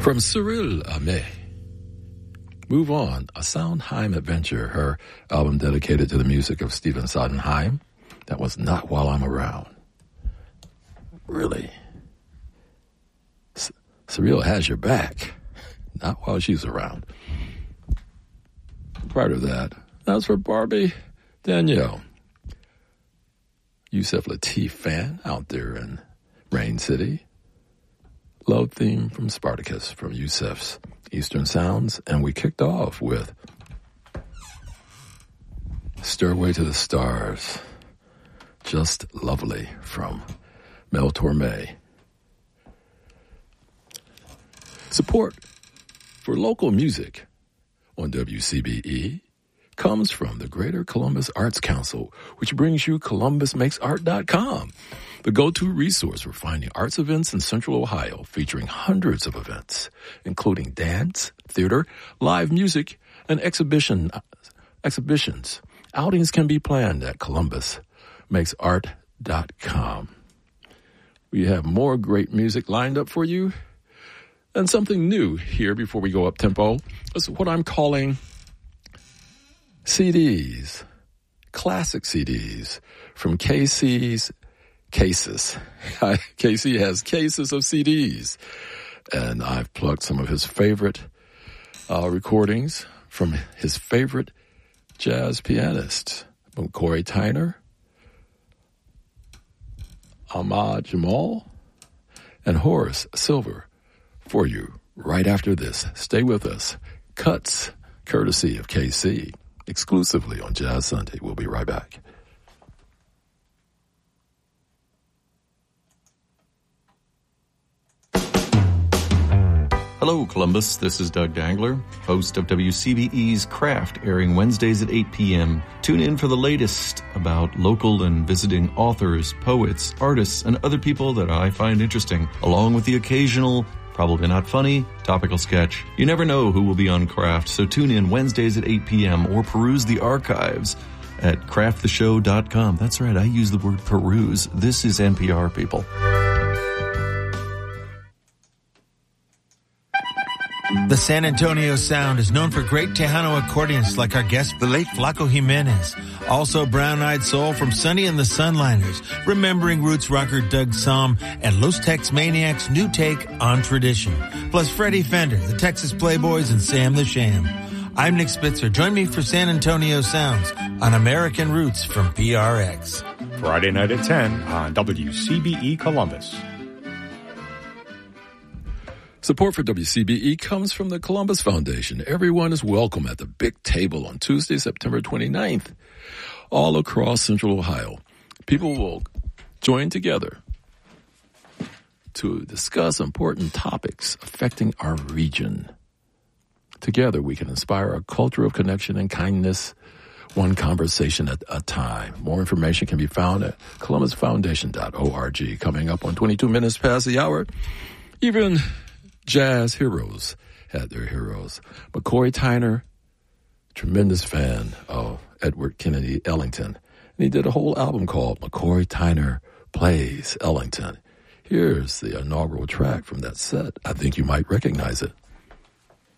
From Cyril Amé, Move On, a Sondheim adventure, her album dedicated to the music of Stephen Sondheim. That was Not While I'm Around. Really? Cyril has your back. Not while she's around. Prior to that, that's for Barbie Danielle. Yusef Lateef fan out there in Rain City. Love theme from Spartacus from Yusef's Eastern Sounds. And we kicked off with Stairway to the Stars. Just Lovely from Mel Torme. Support for local music on WCBE comes from the Greater Columbus Arts Council, which brings you ColumbusMakesArt.com, the go-to resource for finding arts events in Central Ohio, featuring hundreds of events, including dance, theater, live music, and exhibitions. Outings can be planned at ColumbusMakesArt.com. We have more great music lined up for you. And something new here before we go up tempo is what I'm calling CDs, classic CDs from KC's Cases. KC has cases of CDs, and I've plucked some of his favorite recordings from his favorite jazz pianists, McCoy Tyner, Ahmad Jamal, and Horace Silver, for you right after this. Stay with us. Cuts, courtesy of KC, exclusively on Jazz Sunday. We'll be right back. Hello, Columbus. This is Doug Dangler, host of WCBE's Craft, airing Wednesdays at 8 p.m. Tune in for the latest about local and visiting authors, poets, artists, and other people that I find interesting, along with the occasional, probably not funny, topical sketch. You never know who will be on Craft, so tune in Wednesdays at 8 p.m. or peruse the archives at crafttheshow.com. That's right, I use the word peruse. This is NPR, people. The San Antonio Sound is known for great Tejano accordions like our guest, the late Flaco Jimenez. Also brown-eyed soul from Sonny and the Sunliners, remembering roots rocker Doug Somm, and Los Tex Maniacs' new take on tradition. Plus Freddie Fender, the Texas Playboys, and Sam the Sham. I'm Nick Spitzer. Join me for San Antonio Sounds on American Roots from PRX. Friday night at 10 on WCBE Columbus. Support for WCBE comes from the Columbus Foundation. Everyone is welcome at the Big Table on Tuesday, September 29th, all across Central Ohio. People will join together to discuss important topics affecting our region. Together, we can inspire a culture of connection and kindness, one conversation at a time. More information can be found at columbusfoundation.org. Coming up on 22 minutes past the hour, even jazz heroes had their heroes. McCoy Tyner, tremendous fan of Edward Kennedy Ellington. And he did a whole album called McCoy Tyner Plays Ellington. Here's the inaugural track from that set. I think you might recognize it.